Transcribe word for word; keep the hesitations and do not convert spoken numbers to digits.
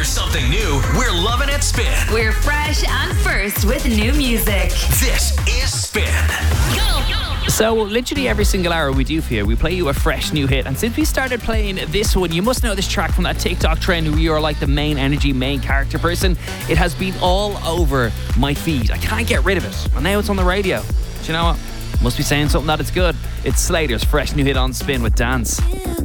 hear something new, we're loving it Spin. We're fresh and first with new music. This is Spin. Go! So literally every single hour we do for you, we play you a fresh new hit. And since we started playing this one, you must know this track from that TikTok trend where you are like the main energy, main character person. It has been all over my feed. I can't get rid of it. And now it's on the radio. Do you know what? Must be saying something that it's good. It's Slater's fresh new hit on Spin with Dance.